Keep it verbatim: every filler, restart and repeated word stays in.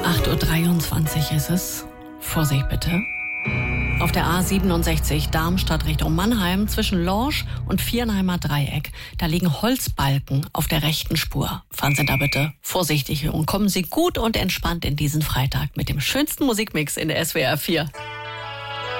acht Uhr dreiundzwanzig ist es. Vorsicht bitte. Auf der A siebenundsechzig Darmstadt Richtung Mannheim zwischen Lorsch und Viernheimer Dreieck. Da liegen Holzbalken auf der rechten Spur. Fahren Sie da bitte vorsichtig und kommen Sie gut und entspannt in diesen Freitag mit dem schönsten Musikmix in der S W R vier.